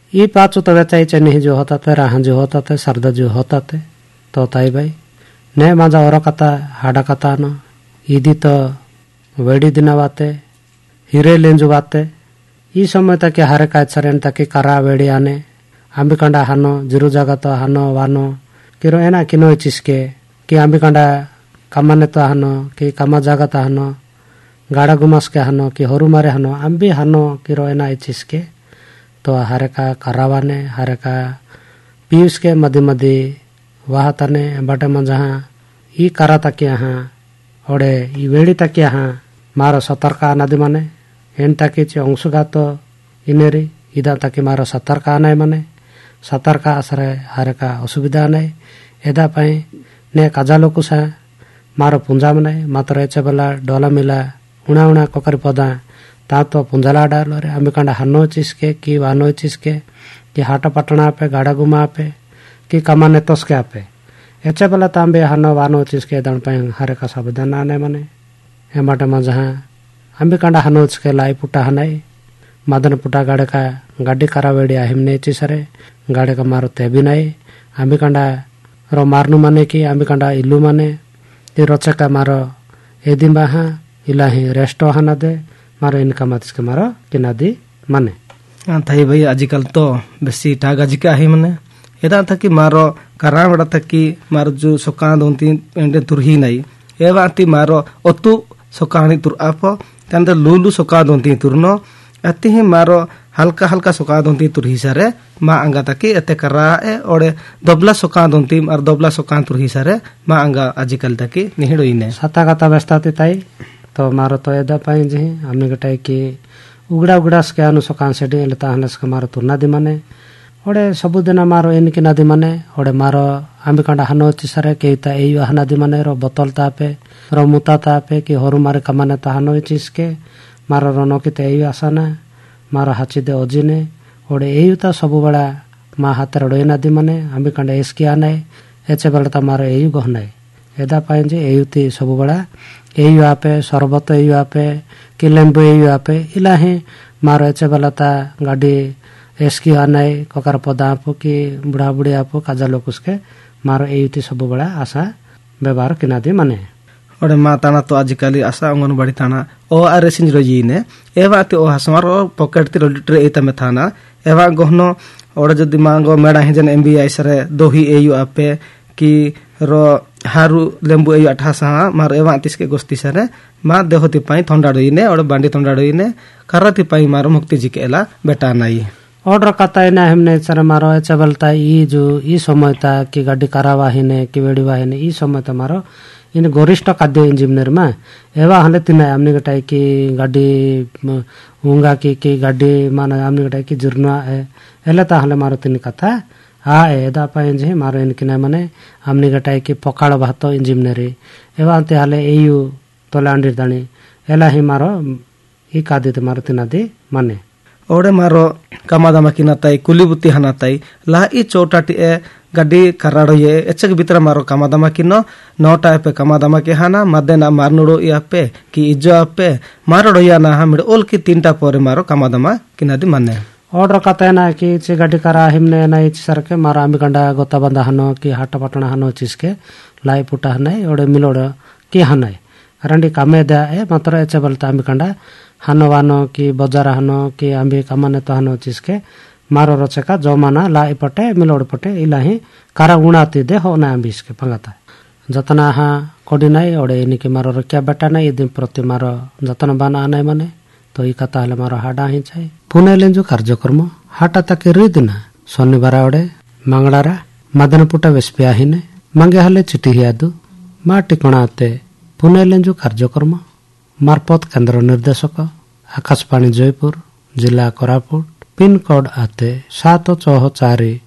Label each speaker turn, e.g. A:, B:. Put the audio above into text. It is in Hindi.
A: ई पाचू तवे चाई चेनी जो होता थे राहा जो होता थे सरदा जो होता थे तो ताई भाई ने माझा और कथा हाडा कथा न ईदी तो वेड़ी दिना बाते हिरे लेंजु बाते ई समय तक हारे काय सरेन तक करा वेड़ी आने आंबिकांडा हानो जिरु जगह तो हानो वानो किरो एना किनो चिसके कि आंबिकांडा कमाने तो हानो कि कमा जगह तो हानो गाड़ा गुमास के हानो कि होरु मारे हानो आंबी हानो किरो एना चिसके तो हारे का करावाने हारे का पीयूष के मधी मधी वाह तने बटे मन जहाँ ई करा तक यहाँ ओडे ई वेड़ी तक यहाँ मारो सतर्क आनादि माने एन ताकि अंशुगा तो इनेरी इदा ताकि मारो सतर्क आनाय माने सतर्क आसरे हारे का असुविधा नाय एदा पाई ने काजालोकु सा मारो पुंजा मनाय मात्र एचे बेला डोला मिला उणा उणा कोकरी पदा ता तो पुंजला डालो रे आंबिकांडा हानो चिसके कि वानो चिसके कि हाटा पटना पे गाड़ा गुमा पे कि कमाने तोसके आपे एचे बेला तांबे हानो वानो चिसके दन पाई हारे का सावधान आने माने एमाटे मा जहाँ आंबिकांडा हानो चिसके लाई पुटा हनाय मदन पुटा गाड़े का गाड़ी करा वेड़ी आहिमने चिसरे गाड़े का मारो तेबी नाय आंबिकांडा रो मारनु माने कि आंबिकांडा इल्लू माने ती रोचे का मारो एदिन बाहा इलाही रेस्टो हाना दे मारो इनका मातिस के मारो किनादी माने
B: थाई भाई आजकल तो बेसी टागा जिका ही माने एदा था कि मारो करा बड़ा था कि मारो जो सोका दोंती एंडे तुरही नहीं एवा ती मारो ओतु सोकानी तुर आपो तंदर लूलू सोका दोंती तुरनो अति ही मारो हल्का हल्का सोका दोंती तुरही सारे मा अंगा तकी एते करा ए ओडे दोबला सोका दोंती और दोबला सोका तुरही सारे मा अंगा आजकल तकी निहिडो इने
A: सता कथा व्यस्ताती ताई तो मारो तो एदा पाई जी हमने गटाई कि उगड़ा उगड़ा के अनु सोकान सेडी लेता हनस के मारो तुरना दी माने ओडे सबुदिन मारो इनकी नदी माने ओडे मारो आंबिकांडा हानो चिसरे केता एयु हाना दी माने रो बोतल तापे रो मुता तापे कि होरु मारे कमाने ता हानो चिसके मारो रोनो किते एयु आसाना मारो हाची दे ओजिने ओडे एयु ता सबु बड़ा मा हातर रोय नदी माने आंबिकांडा एसकी आने एचे बेलता मारो एयु गहनाय एदा पाई जे एयु ती सबु बड़ा एयु आपे सरबत एयु आपे कि लेंबु एयु आपे इलाही मारो एचे बेलता गाड़ी एसकी आनाय कोकार पदा आपो कि बुढ़ा बुढ़ी आपो काजा लोकुस के मारो एयुती सब बड़ा आशा व्यवहार किनादी माने
B: ओडे मा ताना तो आजकल आशा अंगनबाड़ी ताना ओ आरे सिंज रोजीने एवा ते ओ हसमारो पॉकेट ति रोडिट्रे एता में थाना एवा गहनो ओडे जदि मांगो मेडा हिजन एमबीआई सरे दोही एयु आपे कि रो हारू लेंबु एयु अठासा मारो एवा तिसके गोस्ती सरे मा देहोति पाई थंडा डोइने ओडे बांडी थंडा डोइने करति पाई मारो मुक्ति जिकेला बेटा नाई
A: ऑर्डर कता है ना हमने सर मारो चबलता ई जो ई समय ता कि गाड़ी करावाहिने कि वेड़ी वाहिने ई समय ता मारो इन गरिष्ठ खाद्य इंजीनियर में एवा हले तिना हमने गटाई कि गाड़ी हुंगा कि गाड़ी माने हमने गटाई कि जुर्ना है एले ता हले मारो तिनी कथा आ एदा पाए जे मारो इनकी ना माने हमने गटाई कि पकाळ भातो इंजीनियरी एवा अंते हले एयु तोलांडी दानी एला ही मारो ई कादे ते मारो तिना दे माने
B: ओडे मारो कमादामा किनाताई कुलीबुती हनाताई ला ई चोटाटी ए गड्डी कराड़ो ये एचक भीतर मारो कमादामा किनो नौटा पे कमादामा के हाना मदेना मारनुड़ो यापे कि इज्जो आपे मारोड़ो या ना हम ओल की तीनटा पोरे मारो कमादामा किनादी माने
A: ऑर्डर कता है ना कि चे गड्डी करा हिमने ना इच सरके मारो आंबिकांडा गोता बंदा हनो कि हाटा पटना हनो चिसके लाई पुटा हने ओडे मिलोड़ कि हने रंडी कामे दा ए मात्र एचे बलता आंबिकांडा हानो वानो कि बजार हानो कि आंबी कमाने तो हानो चिसके मारो रोचका जमाना लाई पटे मिलोड़ पटे इलाही कारा उणाती दे हो ना आंबी इसके पंगाता जतना हा कोडी नाई ओडे इनके मारो रक्या बेटा नाई इदिन प्रति मारो जतना बाना आनाय माने तो ई कथा हले मारो हाडा ही चाय पुणे लेंजु कार्यक्रम हाटा तक रिदिना शनिवार ओडे मंगळारा मदनपुटा वेस्पिया हिने मंगे हले चिठी हियादु मा टिकणाते पुणे लेंजु कार्यक्रम मार्फत केंद्र निर्देशक आकाशवाणी जयपुर जिला कोरापुट पिन कोड आते 764